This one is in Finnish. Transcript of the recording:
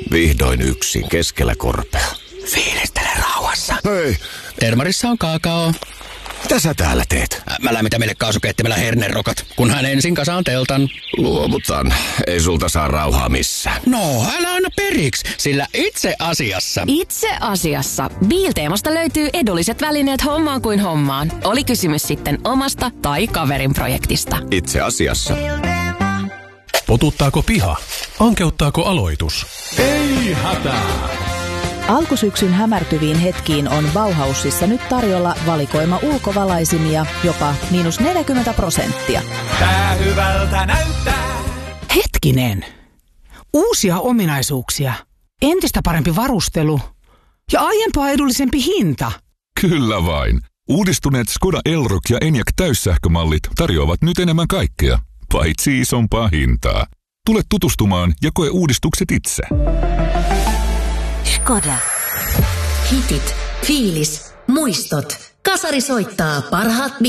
Vihdoin yksin keskellä korpea. Fiilistele rauhassa. Hei, Termarissa on kakao. mitä sä täällä teet? Mä lämmitän meille kaasukeittimellä hernerokat, kunhan ensin kasaan teltan. Luovutan. Ei sulta saa rauhaa missään. No, älä aina periksi, sillä itse asiassa... Itse asiassa. Biilteemasta löytyy edulliset välineet hommaan kuin hommaan. Oli kysymys sitten omasta tai kaverin projektista. Itse asiassa. Potuttaako piha? Ankeuttaako aloitus? Ei hätää! Alkusyksyn hämärtyviin hetkiin on Bauhausissa nyt tarjolla valikoima ulkovalaisimia jopa -40%. Tää hyvältä näyttää. Hetkinen. Uusia ominaisuuksia, entistä parempi varustelu ja aiempaa edullisempi hinta. Kyllä vain. Uudistuneet Skoda Elroq ja Enyaq täyssähkömallit tarjoavat nyt enemmän kaikkea, paitsi isompaa hintaa. Tule tutustumaan ja koe uudistukset itse. Skoda. Hitit, fiilis, muistot. Kasari soittaa parhaat